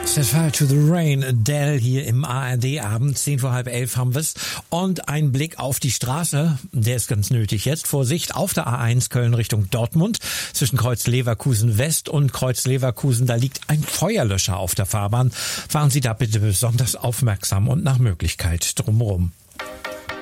Set Fire to the Rain, Adele hier im ARD-Abend, 10:30 haben wir's. Und ein Blick auf die Straße, der ist ganz nötig jetzt. Vorsicht, auf der A1 Köln Richtung Dortmund, zwischen Kreuz Leverkusen West und Kreuz Leverkusen, da liegt ein Feuerlöscher auf der Fahrbahn. Fahren Sie da bitte besonders aufmerksam und nach Möglichkeit drumherum.